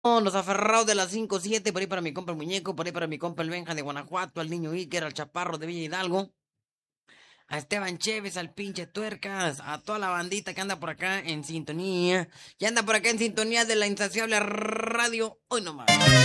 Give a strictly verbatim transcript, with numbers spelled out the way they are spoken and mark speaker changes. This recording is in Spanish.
Speaker 1: Los aferrados de las cinco siete, por ahí para mi compa el muñeco, por ahí para mi compa el Benja de Guanajuato, al niño Iker, al chaparro de Villa Hidalgo, a Esteban Chévez, al pinche Tuercas, a toda la bandita que anda por acá en sintonía, que anda por acá en sintonía de la insaciable radio, hoy nomás.